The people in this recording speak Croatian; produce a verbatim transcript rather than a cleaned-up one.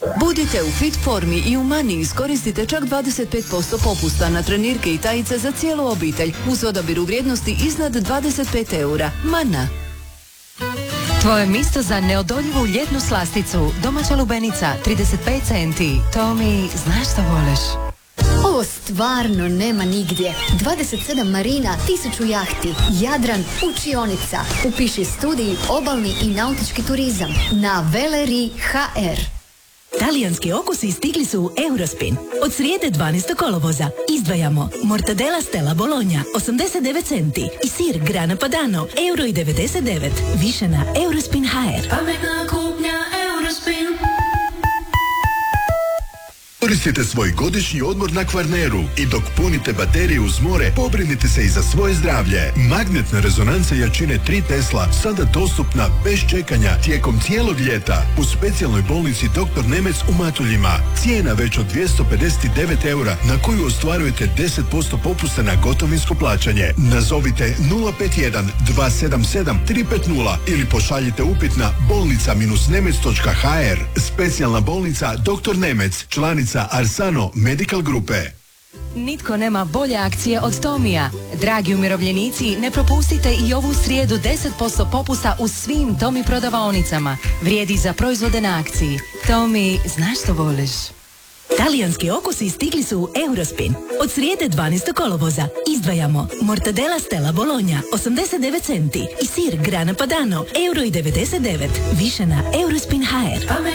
Budite u fit formi i u Mani iskoristite čak dvadeset pet posto popusta na trenirke i tajice za cijelu obitelj uz odabir u vrijednosti iznad dvadeset pet eura. Mana. Tvoje mjesto za neodoljivu ljetnu slasticu, domaća lubenica, trideset pet centi. To mi, znaš što voliš? Ovo stvarno nema nigdje. dvadeset sedam marina, tisuću jahti, Jadran, učionica. Upiši studij obalni i nautički turizam na Veleri ha er. Talijanski okusi stigli su u Eurospin. Od srijede dvanaestog kolovoza izdvajamo mortadela Stella Bologna osamdeset devet centi i sir Grana Padano euro i devedeset devet. Više na Eurospin ha er. Pametna kupnja Eurospin. Koristite svoj godišnji odmor na Kvarneru i dok punite baterije uz more, pobrinite se i za svoje zdravlje. Magnetna rezonanca jačine tri Tesla sada dostupna bez čekanja tijekom cijelog ljeta u specijalnoj bolnici doktor Nemec u Matuljima. Cijena već od dvjesto pedeset devet eura na koju ostvarujete deset posto popusta na gotovinsko plaćanje. Nazovite nula pet jedan dva sedam sedam tri pet nula ili pošaljite upit na bolnica nemec točka ha er. Specijalna bolnica doktor Nemec, članica Arsano Medical Grupe. Nitko nema bolje akcije od Tomija. Dragi umirovljenici, ne propustite i ovu srijedu deset posto popusta u svim Tomi prodavaonicama. Vrijedi za proizvode na akciji. Tomi, znaš što voliš? Talijanski okusi stigli su u Eurospin. Od srijede dvanaestog kolovoza izdvajamo mortadela Stella Bologna osamdeset devet centi i sir Grana Padano euro i devedeset devet. Više na Eurospin ha er.